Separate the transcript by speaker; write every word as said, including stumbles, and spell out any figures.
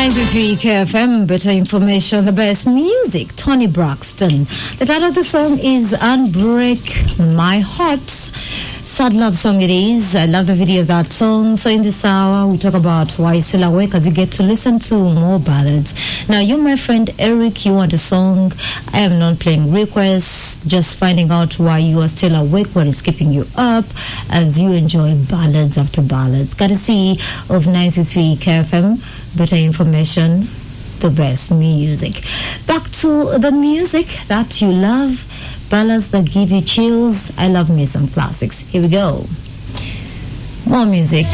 Speaker 1: ninety-three K F M, better information, the best music. Tony Braxton. The title of the song is Unbreak My Heart. Sad love song it is. I love the video of that song. So in this hour, we talk about why still awake as you get to listen to more ballads. Now, you, my friend Eric, you want a song. I am not playing requests, just finding out why you are still awake, what is keeping you up as you enjoy ballads after ballads. Courtesy of ninety-three K F M, better information, the best music. Back to the music that you love. Ballads that give you chills. I love me some classics. Here we go. More music.